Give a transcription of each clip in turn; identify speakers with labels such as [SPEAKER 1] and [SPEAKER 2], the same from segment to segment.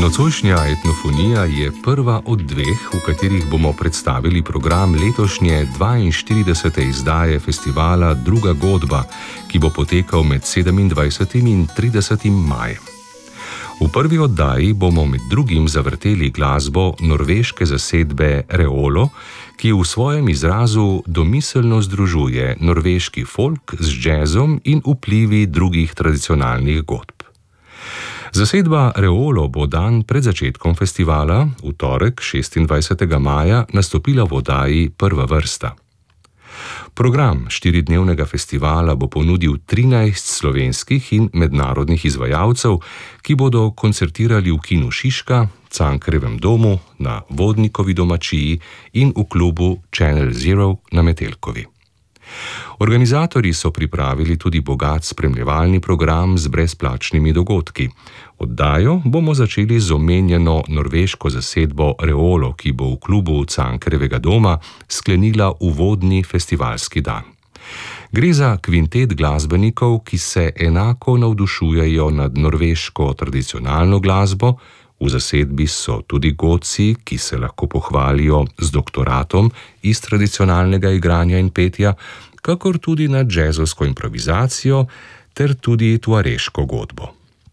[SPEAKER 1] Nocojšnja etnofonija je prva od dveh, v katerih bomo predstavili program letošnje 42. izdaje festivala Druga godba, ki bo potekal med 27. in 30. majem. V prvi oddaji bomo med drugim zavrteli glasbo norveške zasedbe Reolo, ki v svojem izrazu domiselno združuje norveški folk z džezom in vplivi drugih tradicionalnih godb. Zasedba Reolo bo dan pred začetkom festivala, v torek 26. maja, nastopila v oddaji Prva vrsta. Program 4-dnevnega festivala bo ponudil 13 slovenskih in mednarodnih izvajalcev, ki bodo koncertirali v Kinu Šiška, Cankarjevem domu, na Vodnikovi domačiji in v klubu Channel Zero na Metelkovi. Organizatorji so pripravili tudi bogat spremljevalni program z brezplačnimi dogodki. Oddajo bomo začeli z omenjeno norveško zasedbo Reolo, ki bo v klubu Cankarjevega doma sklenila uvodni festivalski dan. Gre za kvintet glasbenikov, ki se enako navdušujejo nad norveško tradicionalno glasbo. V zasedbi so tudi godci, ki se lahko pohvalijo z doktoratom iz tradicionalnega igranja in petja, kakor tudi nad džezovsko improvizacijo ter tudi tuareško godbo.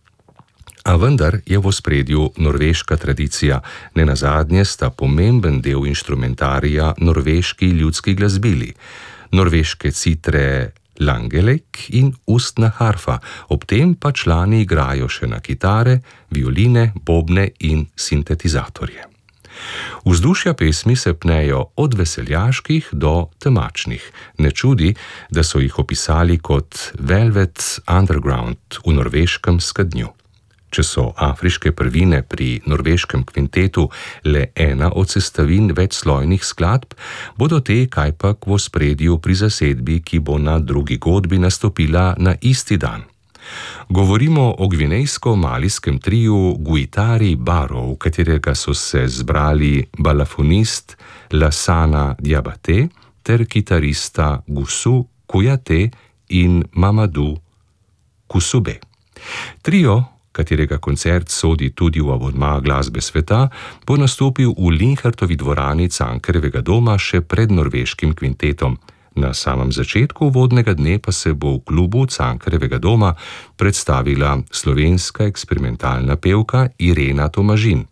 [SPEAKER 1] A vendar je v ospredju norveška tradicija, nenazadnje sta pomemben del inštrumentarija norveški ljudski glasbili, norveške citre langelek in ustna harfa, ob tem pa člani igrajo še na kitare, violine, bobne in sintetizatorje. Vzdušja pesmi se pnejo od veseljaških do temačnih. Ne čudi, da so jih opisali kot Velvet Underground v norveškem skednju. Če so afriške prvine pri norveškem kvintetu le ena od sestavin večslojnih skladb, bodo te kajpak v ospredju pri zasedbi, ki bo na drugi godbi nastopila na isti dan. Govorimo o gvinejsko-malijskem triju Guitari Baro, v katerega so se zbrali balafonist Lassana Diabate ter kitarista Gusu Kujate in Mamadou Kusube. Trio, katerega koncert sodi tudi v abonma glasbe sveta, bo nastopil v Linhartovi dvorani Cankarjevega doma še pred norveškim kvintetom. Na samem začetku uvodnega dne pa se bo v klubu Cankarjevega doma predstavila slovenska eksperimentalna pevka Irena Tomažin.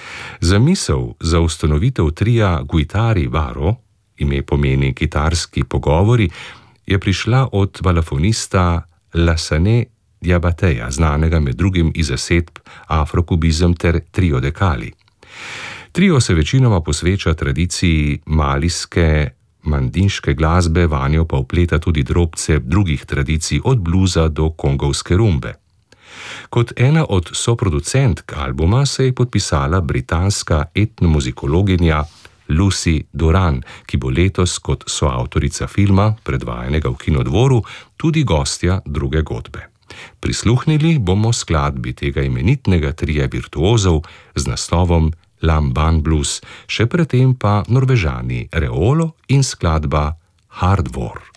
[SPEAKER 1] Zamisel za ustanovitev trija Guitari Baro, ime pomeni kitarski pogovori, je prišla od balafonista Lassane Diabateja, znanega med drugim iz zasedb Afrokubizem ter Trio de Cali. Trio se večinoma posveča tradiciji malijske mandinške glasbe, vanjo pa vpleta tudi drobce drugih tradicij od bluza do kongovske rumbe. Kot ena od soproducentk albuma se je podpisala britanska etnomuzikologinja Lucy Duran, ki bo letos kot soavtorica filma, predvajanega v Kinodvoru, tudi gostja druge godbe. Prisluhnili bomo skladbi tega imenitnega trija virtuozov z naslovom Lamban Blues, še predtem pa Norvežani Reolo in skladba Hard War.